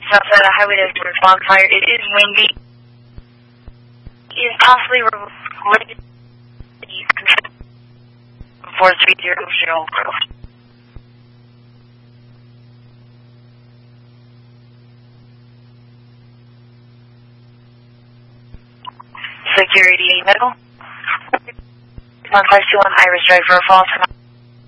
outside the highway to respond fire. It is windy. It is possibly related to the 430 Security medical. 1521 Iris Drive for a false